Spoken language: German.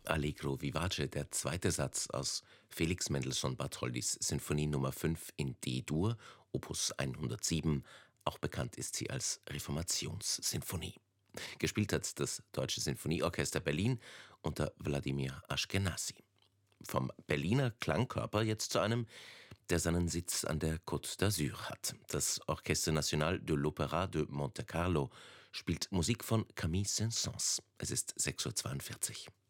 Allegro vivace, der zweite Satz aus Felix Mendelssohn Bartholdys Sinfonie Nr. 5 in D-Dur, Opus 107, auch bekannt ist sie als Reformationssinfonie. Gespielt hat das Deutsche Sinfonieorchester Berlin unter Wladimir Aschkenasy. Vom Berliner Klangkörper jetzt zu einem, der seinen Sitz an der Côte d'Azur hat. Das Orchestre National de l'Opéra de Monte Carlo spielt Musik von Camille Saint-Saëns. Es ist 6:42 Uhr.